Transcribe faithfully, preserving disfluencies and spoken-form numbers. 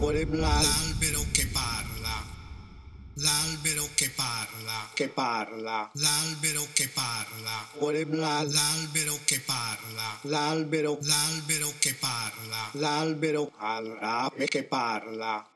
L'albero che parla. L'albero che parla. Che parla. L'albero che parla. L'albero L'albero che parla. L'albero L'albero che parla. L'albero parla e che parla.